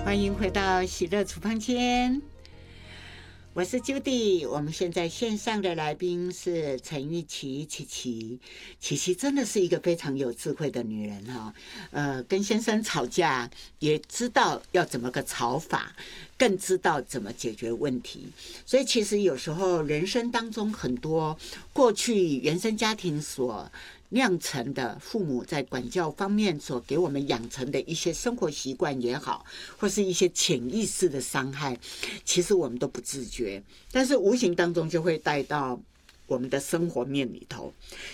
欢迎回到喜乐厨房间，我是 Judy。我们现在线上的来宾是陈玉琪，琪琪真的是一个非常有智慧的女人哈。跟先生吵架也知道要怎么个吵法，更知道怎么解决问题。所以其实有时候人生当中很多过去原生家庭所酿成的父母在管教方面所给我们养成的一些生活习惯也好，或是一些潜意识的伤害，其实我们都不自觉，但是无形当中就会带到我们的生活面里头。